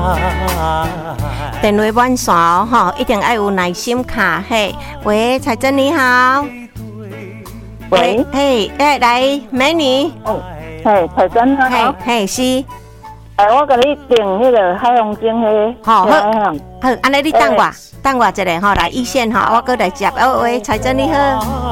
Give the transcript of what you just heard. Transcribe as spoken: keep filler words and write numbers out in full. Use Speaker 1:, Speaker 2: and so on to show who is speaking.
Speaker 1: 电话满线哦，吼，一定要有耐心卡。嘿，喂，彩珍你好。
Speaker 2: 喂，
Speaker 1: 嘿，哎，来，美女。
Speaker 2: 哦，嘿，彩珍啊，
Speaker 1: 嘿，嘿，是。
Speaker 2: 哎，我给你订迄个海洋精迄个。
Speaker 1: 好，好，好，安尼你等我，等我一下吼，来一线吼，我过来接。哦，喂，彩珍你好。